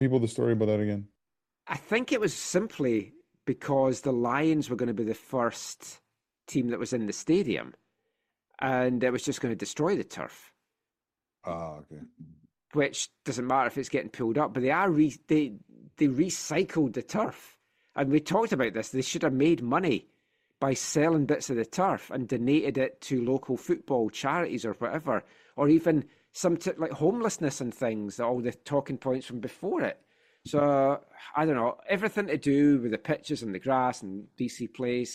People the story about that again. I think it was simply because the Lions were going to be the first team that was in the stadium, and it was just going to destroy the turf. Ah, okay. Which doesn't matter if it's getting pulled up, but they recycled the turf, and we talked about this. They should have made money by selling bits of the turf and donated it to local football charities or whatever, or even like homelessness and things. All the talking points from before it. So I don't know, everything to do with the pitches and the grass and BC Place.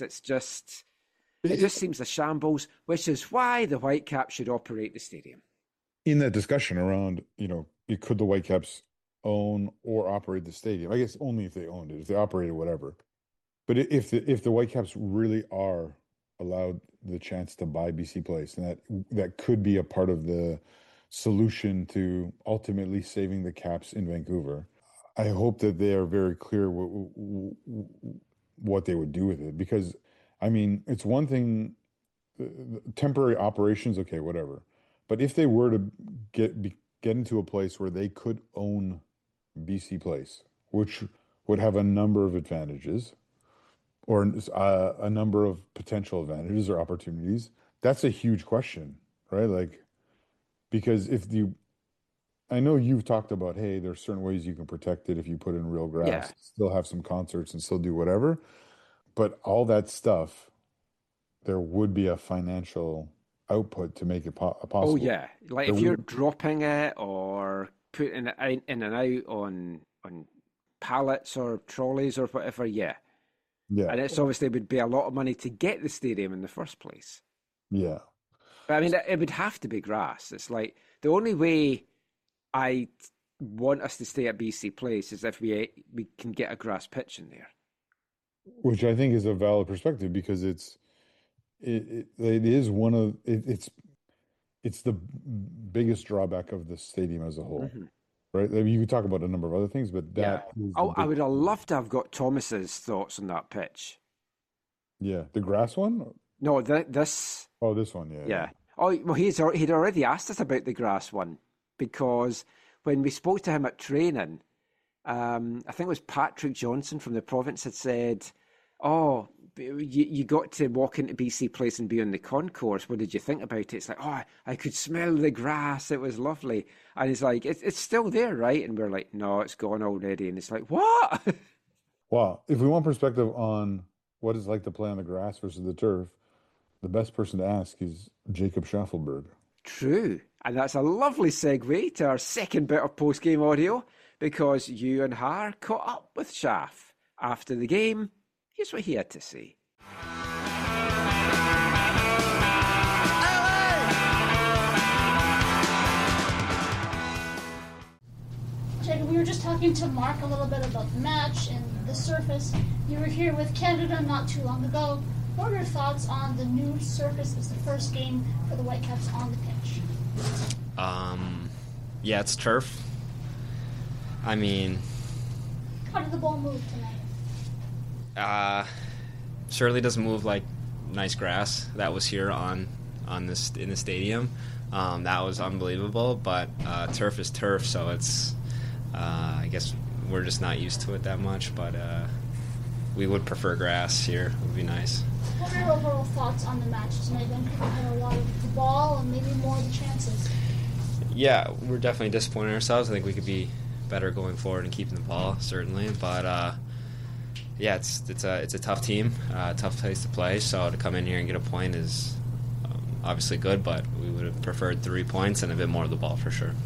It just seems a shambles, which is why the Whitecaps should operate the stadium. In that discussion around, could the Whitecaps own or operate the stadium? I guess only if they owned it, if they operated whatever. But if the Whitecaps really are allowed the chance to buy BC Place, and that could be a part of the solution to ultimately saving the Caps in Vancouver, I hope that they are very clear what they would do with it. Because, I mean, it's one thing, temporary operations, okay, whatever. But if they were to get into a place where they could own BC Place, which would have a number of advantages or a number of potential advantages or opportunities, that's a huge question, right? Like, because I know you've talked about, hey, there's certain ways you can protect it if you put in real Yeah. grass, still have some concerts and still do whatever. But all that stuff, there would be a financial output to make it Oh possible. yeah. Like There if you're would, dropping it or putting it in and out on pallets or trolleys or whatever, yeah. yeah, And it's obviously would be a lot of money to get the stadium in the first place. yeah. But I mean, it would have to be grass. It's like the only way I want us to stay at BC Place is if we can get a grass pitch in there. Which I think is a valid perspective because it is one of it's the biggest drawback of the stadium as a whole, Hmm. right? I mean, you could talk about a number of other things, but Yeah. that is the I big, would have loved to have got Thomas's thoughts on that pitch. yeah, the grass one. No, this. Oh, this one, yeah, yeah. Yeah. Oh, well, he'd already asked us about the grass one because when we spoke to him at training, I think it was Patrick Johnson from the province had said, "Oh, you got to walk into BC Place and be on the concourse. What did you think about it?" It's like, "Oh, I could smell the grass. It was lovely." And he's like, "It's still there, right?" And we're like, "No, it's gone already." And it's like, "What?" Wow. If we want perspective on what it's like to play on the grass versus the turf, the best person to ask is Jacob Schaffelberg. True. And that's a lovely segue to our second bit of post game audio because you and Har caught up with Shaf after the game. Here's what he had to say. Jacob, we were just talking to Mark a little bit about the match and the surface. You were here with Canada not too long ago. What are your thoughts on the new surface as the first game for the Whitecaps on the pitch? Yeah, it's turf. I mean, How did the ball move tonight? certainly doesn't move like nice grass that was here on this in the stadium. That was unbelievable, but turf is turf, so it's I guess we're just not used to it that much. But we would prefer grass here. It would be nice. What are your overall thoughts on the match tonight? Vancouver had a lot of the ball and maybe more of the chances. Yeah, we're definitely disappointing ourselves. I think we could be better going forward and keeping the ball, certainly. But yeah, it's a tough team, tough place to play. So to come in here and get a point is obviously good, but we would have preferred 3 points and a bit more of the ball for sure.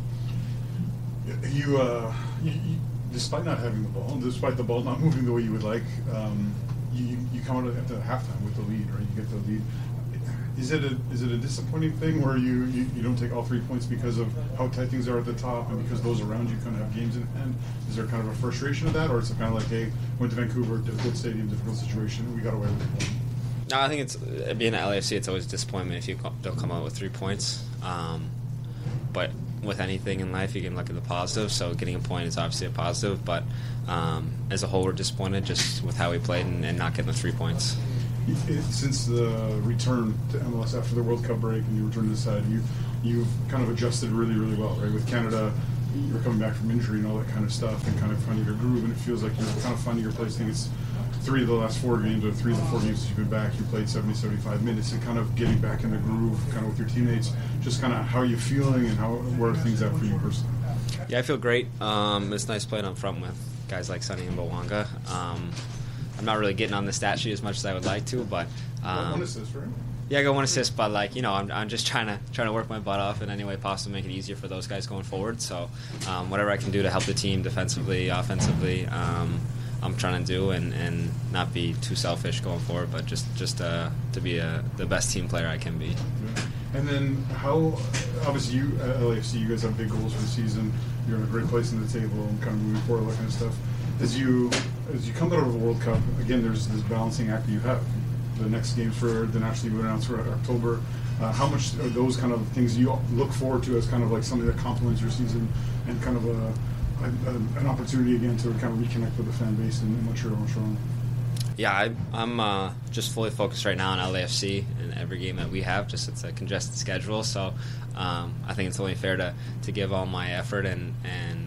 You despite not having the ball, despite the ball not moving the way you would like, you come out at the halftime with the lead, right? You get the lead. Is it a disappointing thing where you don't take all 3 points because of how tight things are at the top and because those around you kind of have games in hand? Is there kind of a frustration of that, or is it kind of like, hey, went to Vancouver, difficult stadium, difficult situation, we got away with it? No, I think it's being at LAFC. It's always a disappointment if you don't come out with 3 points. But with anything in life, you can look at the positive. So getting a point is obviously a positive. But as a whole, we're disappointed just with how we played and not getting the 3 points. Since the return to MLS after the World Cup break and you returned to the side, you've kind of adjusted really, really well, right? With Canada you're coming back from injury and all that kind of stuff, and kind of finding your groove, and it feels like you're kind of finding your place. I think it's 3 of the last 4 games, or 3 of the 4 games that you've been back, you played 70, 75 minutes, and kind of getting back in the groove, kind of with your teammates. Just kind of how are you feeling, and where are things at for you personally? Yeah, I feel great. It's nice playing up front with guys like Sonny and Bawanga. I'm not really getting on the stat sheet as much as I would like to, but One assist, right? yeah, I got 1 assist, but I'm just trying to work my butt off in any way possible, make it easier for those guys going forward. So whatever I can do to help the team defensively, offensively, I'm trying to do, and not be too selfish going forward, but just to be the best team player I can be. Yeah. And then how, obviously you at LAFC, you guys have big goals for the season. You're in a great place in the table and kind of moving forward, that kind of stuff. As you come out of the World Cup, again, there's this balancing act that you have. The next games for the national team will announce for October. How much are those kind of things you look forward to as kind of like something that complements your season and kind of an opportunity again to kind of reconnect with the fan base in Montreal and Toronto? Yeah, I'm just fully focused right now on LAFC and every game that we have. Just it's a congested schedule, so I think it's only fair to give all my effort and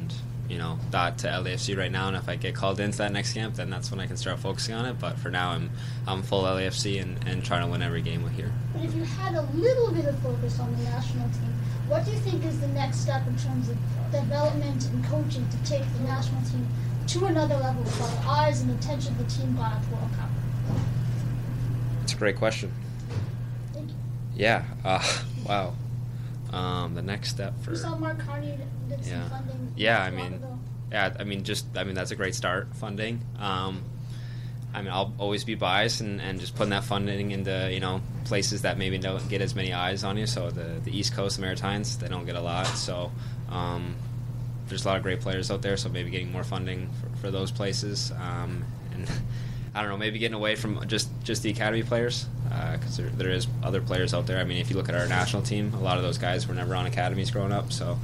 that to LAFC right now. And if I get called into that next camp, then that's when I can start focusing on it. But for now, I'm full LAFC and trying to win every game we're here. But if you had a little bit of focus on the national team, what do you think is the next step in terms of development and coaching to take the national team to another level while the eyes and attention of the team got at the World Cup? It's a great question. Thank you. Yeah. Wow. The next step for... We saw Mark Carney did some funding. Yeah, not long ago. That's a great start, funding. I'll always be biased and just putting that funding into, places that maybe don't get as many eyes on you. So the East Coast, the Maritimes, they don't get a lot. So there's a lot of great players out there, so maybe getting more funding for those places. And I don't know, maybe getting away from just the academy players, because there is other players out there. I mean, if you look at our national team, a lot of those guys were never on academies growing up. So,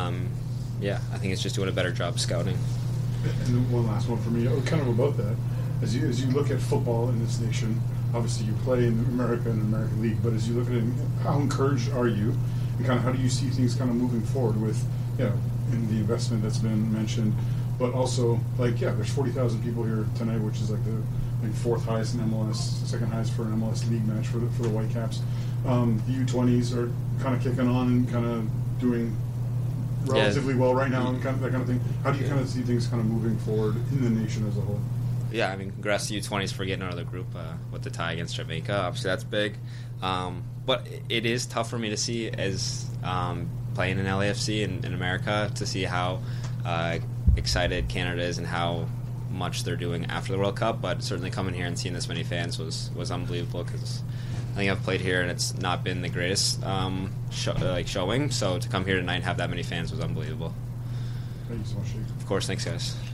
I think it's just doing a better job scouting. And one last one for me, kind of about that. As you look at football in this nation, obviously you play in America and the American League, but as you look at it, how encouraged are you, and kind of how do you see things kind of moving forward with, in the investment that's been mentioned, but also there's 40,000 people here tonight, which is like the 4th highest in MLS, second highest for an MLS league match for the Whitecaps. The U20s are kind of kicking on and kind of doing relatively well right now, and kind of that kind of thing. How do you kind of see things kind of moving forward in the nation as a whole? Yeah, congrats to U20s for getting out of the group with the tie against Jamaica. Obviously, that's big. But it is tough for me to see as playing in LAFC in America to see how excited Canada is and how much they're doing after the World Cup. But certainly coming here and seeing this many fans was unbelievable, because I think I've played here and it's not been the greatest showing. So to come here tonight and have that many fans was unbelievable. Thank you so much, Jake. Of course, thanks guys.